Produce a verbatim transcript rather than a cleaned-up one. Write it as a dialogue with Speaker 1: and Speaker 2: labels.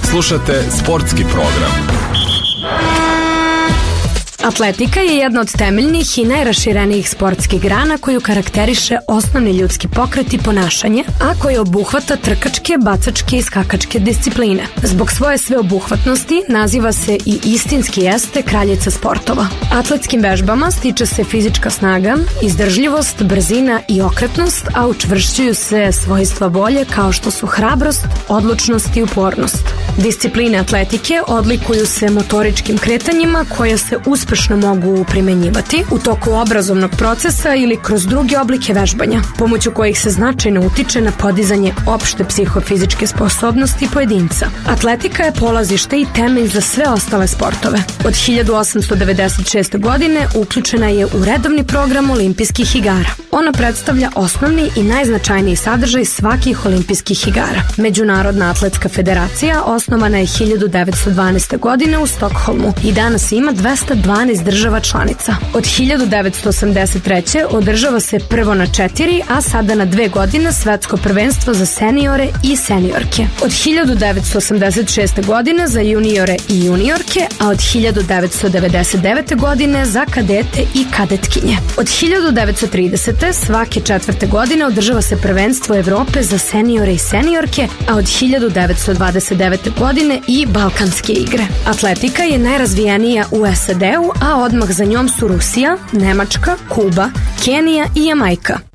Speaker 1: Slušate sportski program.
Speaker 2: Atletika je jedna od temeljnih i najraširenijih sportskih grana koju karakteriše osnovni ljudski pokret i ponašanje, a koje obuhvata trkačke, bacačke i skakačke discipline. Zbog svoje sveobuhvatnosti naziva se i istinski jeste kraljica sportova. Atletskim vežbama stiče se fizička snaga, izdržljivost, brzina i okretnost, a učvršćuju se svojstva volje kao što su hrabrost, odlučnost i upornost. Discipline atletike odlikuju se motoričkim kretanjima koje se uspešno mogu primenjivati u toku obrazovnog procesa ili kroz druge oblike vežbanja, pomoću kojih se značajno utiče na podizanje opšte psihofizičke sposobnosti pojedinca. Atletika je polazište i temelj za sve ostale sportove. Od hiljadu osamsto devedeset šeste. godine uključena je u redovni program olimpijskih igara. Ona predstavlja osnovni i najznačajniji sadržaj svakih olimpijskih igara. Međunarodna atletska federacija osnovana je hiljadu devetsto dvanaeste. godine u Stokholmu i danas ima dvesta dvanaest država članica. Od hiljadu devetsto osamdeset treće. održava se prvo na četiri, a sada na dve godine svetsko prvenstvo za seniore i seniorke. Od hiljadu devetsto osamdeset šeste. godine za juniore i juniorke, a od hiljadu devetsto devedeset devete. godine za kadete i kadetkinje. Od hiljadu devetsto tridesete. svake četvrte godine održava se prvenstvo Evrope za seniore i seniorke, a od hiljadu devetsto dvadeset devete. godine i Balkanske igre. Atletika je najrazvijenija u S A D-u, a odmah za njom su Rusija, Nemačka, Kuba, Kenija i Jamajka.